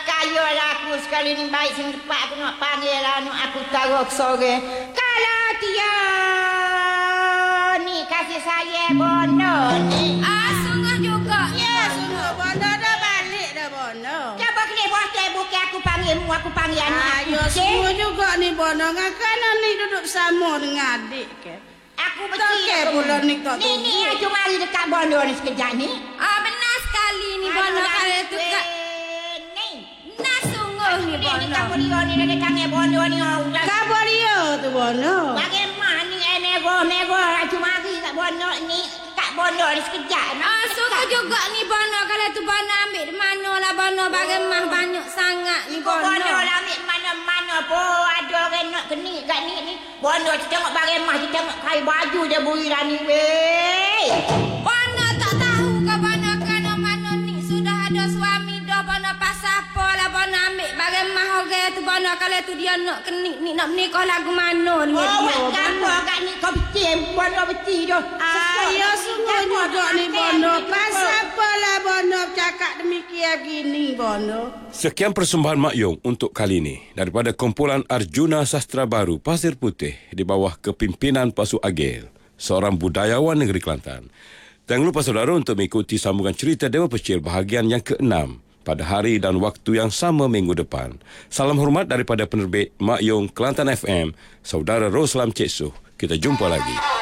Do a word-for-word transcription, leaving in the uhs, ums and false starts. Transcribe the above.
kaya lah aku sekali ni baik sini tempat aku nak panggil lah aku taruh sore. Kalau dia ni kasih saya bono ni. Ah, sungguh juga. Ya, sungguh bono dah balik dah bono. Coba kena bosai bukan aku panggil mu, aku panggil anak aku. Ayo, sungguh juga ni bono. Ngakana ni duduk sama dengan adik ke? Aku Tak betul. ke pula ni tak Ni ni aku mari dekat bono ni sekejap ni. Ah, benar sekali ni bono kali tu kak. Ni. Nah, sungguh ni Ni bono. kamu dia ni dekat kangen bono ni. Kabar dia tu bono. Bagaimana ni eh nego-nego aku mari kat bono ni. Kat bono ni sekejap. Ah, sungguh juga ni bono kalau tu bono ambil di mana lah bono bagaimana banyak sangat ni bono. Bono lah ambil mana-mana pun ada orang nak kenik kat ni ni. Bono tu tengok bagaimana tu tengok kain baju dia beri lah ni weh. Bono tak tahu ke bono kerana mana ni sudah ada suami dah bono pasal apa lah bono ambil bagaimana orang tu bono kalau tu dia nak kenik ni nak menikah lagu mana ni. Oh, buat apa kat ni kau betul bono betul tu. Ayo, sungguh juga ni bono. Pasal apalah bono cakap demikian gini bono. Sekian persembahan Mak Yong untuk kali ini daripada kumpulan Arjuna Sastra Baru Pasir Putih di bawah kepimpinan Pasu Agil, seorang budayawan negeri Kelantan. Jangan lupa saudara untuk mengikuti sambungan cerita Dewa Pecil bahagian yang keenam pada hari dan waktu yang sama minggu depan. Salam hormat daripada penerbit Mak Yong Kelantan F M, Saudara Roslam Cik Suh. Kita jumpa lagi.